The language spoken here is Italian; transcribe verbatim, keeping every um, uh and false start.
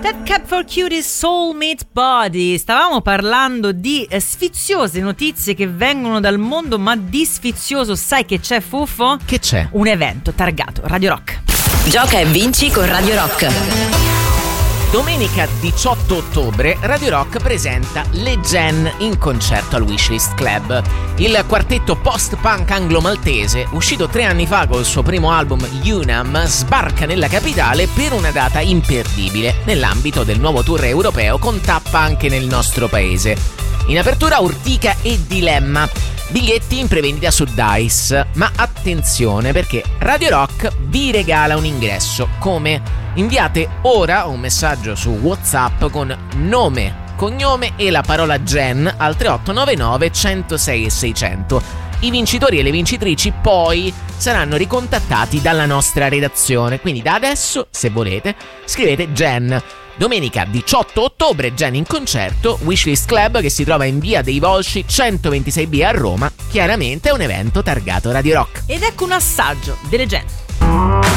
Dead Cab for Cutie Soulmate Body. Stavamo parlando di eh, sfiziose notizie che vengono dal mondo, ma di sfizioso sai che c'è, Fuffo? Che c'è? Un evento targato Radio Rock. Gioca e vinci con Radio Rock. Domenica diciotto ottobre Radio Rock presenta Le Gen in concerto al Wishlist Club. Il quartetto post-punk anglo-maltese, uscito tre anni fa col suo primo album Unam, sbarca nella capitale per una data imperdibile nell'ambito del nuovo tour europeo con tappa anche nel nostro paese. In apertura Urtica e Dilemma. Biglietti in prevendita su Dice, ma attenzione perché Radio Rock vi regala un ingresso. Come? Inviate ora un messaggio su WhatsApp con nome, cognome e la parola Gen al tre otto nove nove uno zero sei seicento. I vincitori e le vincitrici poi saranno ricontattati dalla nostra redazione, quindi da adesso, se volete, scrivete Gen. Domenica diciotto ottobre, Gen in concerto, Wishlist Club, che si trova in via dei Volsci centoventisei B a Roma. Chiaramente è un evento targato Radio Rock. Ed ecco un assaggio delle Gen.